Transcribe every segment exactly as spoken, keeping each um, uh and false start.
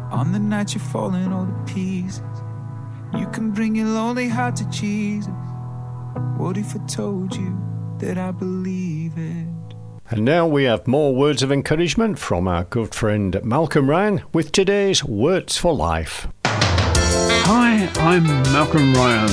On the night you're falling all to pieces, you can bring your lonely heart to Jesus. What if I told you that I believe it? And now we have more words of encouragement from our good friend Malcolm Ryan with today's Words for Life. Hi, I'm Malcolm Ryan.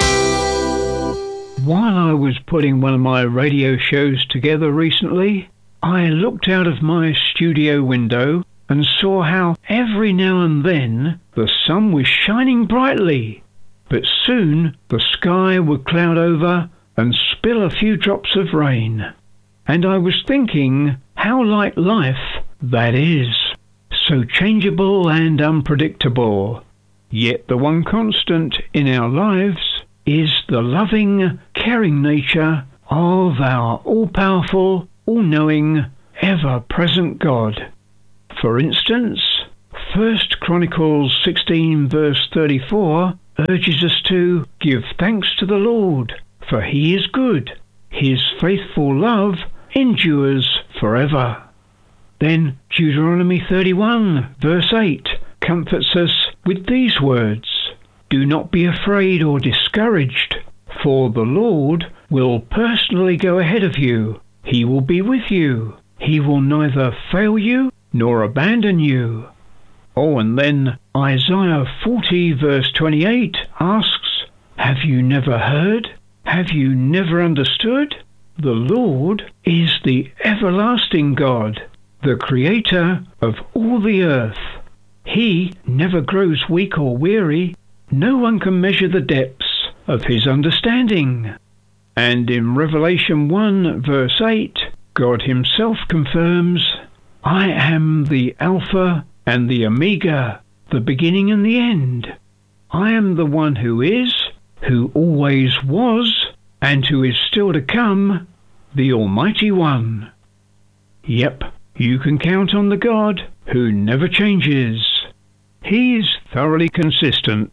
While I was putting one of my radio shows together recently, I looked out of my studio window and saw how every now and then the sun was shining brightly, but soon the sky would cloud over and spill a few drops of rain. And I was thinking how like life that is, so changeable and unpredictable. Yet the one constant in our lives is the loving, caring nature of our all-powerful, all-knowing, ever-present God. For instance, First Chronicles sixteen verse thirty-four urges us to give thanks to the Lord, for he is good. His faithful love endures forever. Then Deuteronomy thirty-one verse eight comforts us with these words: Do not be afraid or discouraged, for the Lord will personally go ahead of you. He will be with you. He will neither fail you nor abandon you. Oh, and then Isaiah forty verse twenty-eight asks, Have you never heard? Have you never understood? The Lord is the everlasting God, the creator of all the earth. He never grows weak or weary. No one can measure the depths of his understanding. And in Revelation one verse eight, God himself confirms, I am the Alpha and the Omega, the beginning and the end. I am the one who is, who always was, and who is still to come, the Almighty One. Yep, you can count on the God who never changes. He's thoroughly consistent.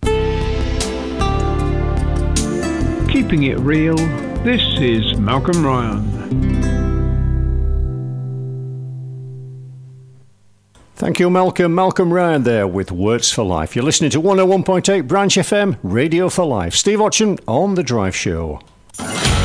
Keeping it real, this is Malcolm Ryan. Thank you, Malcolm. Malcolm Ryan there with Words for Life. You're listening to one oh one point eight Branch F M, Radio for Life. Steve Otchen on The Drive Show.